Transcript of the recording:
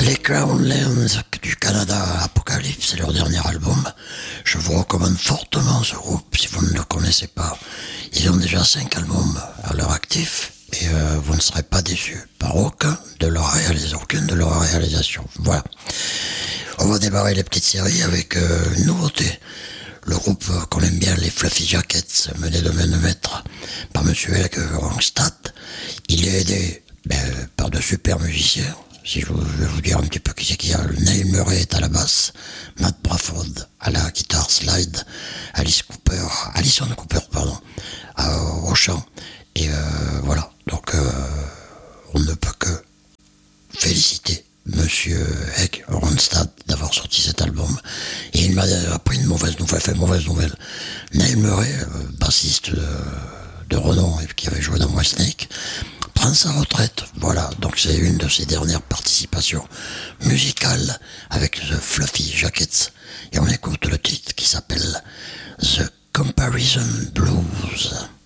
Les Crownlands du Canada, Apocalypse, c'est leur dernier album. Je vous recommande fortement ce groupe si vous ne le connaissez pas. Ils ont déjà 5 albums à leur actif et vous ne serez pas déçus par aucune de leurs réalisations. Voilà. On va démarrer les petites séries avec une nouveauté. Le groupe qu'on aime bien, les Fluffy Jackets, mené de main de maître par Monsieur Helge Rangstad. Il est aidé par de super musiciens. Si je vais vous dire un petit peu qui c'est qu'il y a, Neil Murray est à la basse, Matt Bradford à la guitare slide, Alison Cooper, au chant. Et voilà, donc on ne peut que féliciter Monsieur Helge Rangstad d'avoir sorti cet album. Et il m'a appris une mauvaise nouvelle. Neil Murray, bassiste de renom qui avait joué dans Whitesnake, prend sa retraite. Voilà, donc c'est une de ses dernières participations musicales avec The Fluffy Jackets. Et on écoute le titre qui s'appelle The Comparison Blues.